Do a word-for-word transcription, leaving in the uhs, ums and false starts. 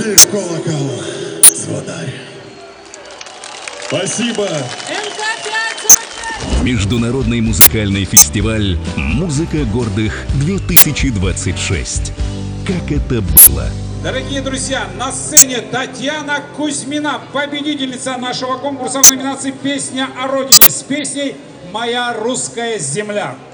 Колокол, звонарь. Спасибо. Международный музыкальный фестиваль «Музыка гордых-две тысячи двадцать шесть». Как это было? Дорогие друзья, на сцене Татьяна Кузьмина, победительница нашего конкурса в номинации «Песня о родине» с песней «Моя русская земля».